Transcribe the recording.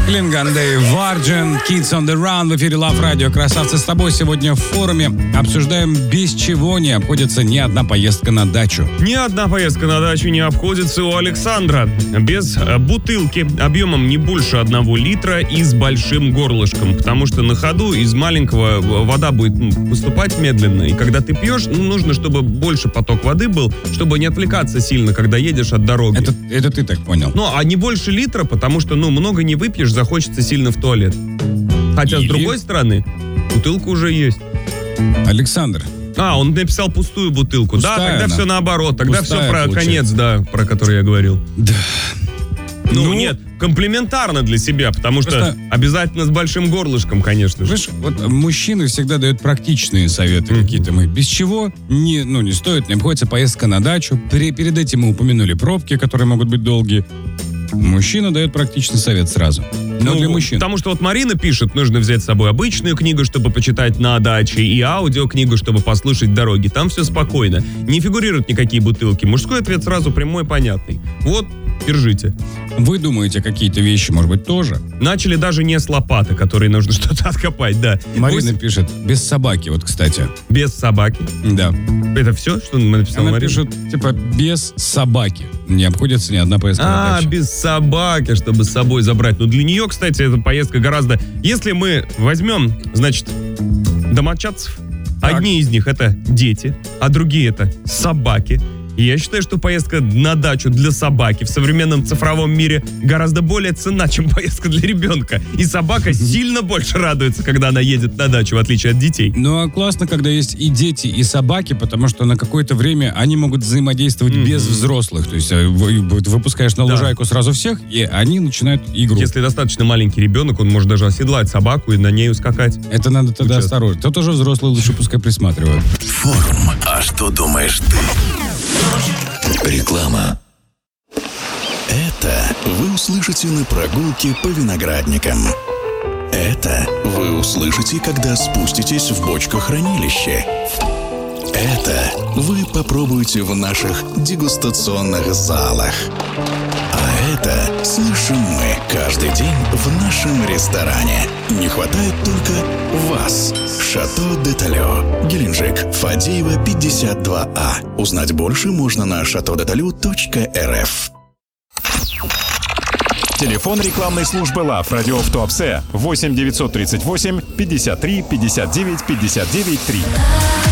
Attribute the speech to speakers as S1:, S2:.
S1: Клингандей, Virgin, Kids on the Run в эфире Love Radio. Красавцы, с тобой сегодня в форуме обсуждаем, без чего не обходится ни одна поездка на дачу.
S2: Ни одна поездка на дачу не обходится у Александра. Без бутылки объемом не больше 1 литра и с большим горлышком. Потому что на ходу из маленького вода будет поступать медленно. И когда ты пьешь, нужно, чтобы больше поток воды был, чтобы не отвлекаться сильно, когда едешь от дороги.
S1: Это ты так понял.
S2: Ну, а не больше литра, потому что, много не выпьешь, захочется сильно в туалет. Хотя, с другой стороны, бутылка уже есть.
S1: Александр.
S2: Он написал пустую бутылку.
S1: Пустая,
S2: да, тогда все наоборот. Тогда
S1: пустая
S2: все про
S1: получается.
S2: конец, про который я говорил.
S1: Да.
S2: Нет, комплиментарно для себя, потому что обязательно с большим горлышком, конечно же.
S1: Знаешь, вот мужчины всегда дают практичные советы какие-то. Мы без чего не стоит, не обходится поездка на дачу. Перед этим мы упомянули пробки, которые могут быть долгие. Мужчина дает практичный совет сразу. Но для мужчин.
S2: Потому что вот Марина пишет, нужно взять с собой обычную книгу, чтобы почитать на даче, и аудиокнигу, чтобы послушать дороги. Там все спокойно. Не фигурируют никакие бутылки. Мужской ответ сразу прямой, понятный. Вот, держите.
S1: Вы думаете, какие-то вещи, может быть, тоже?
S2: Начали даже не с лопаты, которые нужно что-то откопать, да.
S1: Марина пишет, без собаки, вот, кстати.
S2: Без собаки?
S1: Да.
S2: Это все, что написала
S1: Она
S2: Марина?
S1: пишет, без собаки. Не обходится ни одна поездка на дачу.
S2: Без собаки, чтобы с собой забрать. Для нее, кстати, эта поездка гораздо... Если мы возьмем, значит, домочадцев, одни из них это дети, а другие это собаки. И я считаю, что поездка на дачу для собаки в современном цифровом мире гораздо более ценна, чем поездка для ребенка. И собака сильно больше радуется, когда она едет на дачу, в отличие от детей.
S1: Ну, а классно, когда есть и дети, и собаки, потому что на какое-то время они могут взаимодействовать без взрослых. То есть выпускаешь на лужайку сразу всех, и они начинают игру.
S2: Если достаточно маленький ребенок, он может даже оседлать собаку и на ней ускакать.
S1: Это надо тогда осторожно. Тут уже взрослые лучше пускай присматривают.
S3: Форум. А что думаешь ты? Реклама. Это вы услышите на прогулке по виноградникам. Это вы услышите, когда спуститесь в бочкохранилище. Это вы попробуете в наших дегустационных залах. А это слышим мы каждый день в нашем ресторане. Не хватает только вас. Шато де Талё, Геленджик, Фадеева, 52А. Узнать больше можно на chateaudetalu.rf.
S4: Телефон рекламной службы Love Radio в Туапсе 8 938 53 59 59 3.